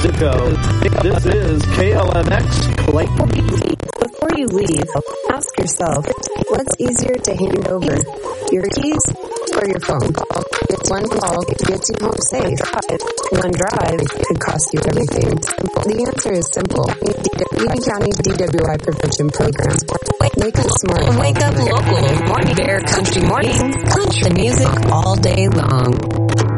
zip code. This is KLNX Clayton. Before you leave, ask yourself, what's easier to hand over, your keys or your phone? One call gets you home safe. One drive could cost you everything. The answer is simple. Eden County DWI Prevention Program. Make it smart. Wake up local. Morning Bear Country Mornings. Country music all day long.